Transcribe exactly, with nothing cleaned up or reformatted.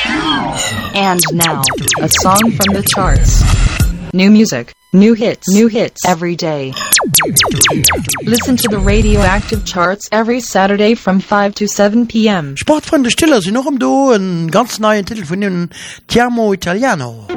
And now, a song from the charts. New music, new hits, new hits every day. Listen to the Radioactive Charts every Saturday from five to seven p.m. Sportfreunde Stiller sind noch um do einen ganz neuen Titel von dem Termo Italiano.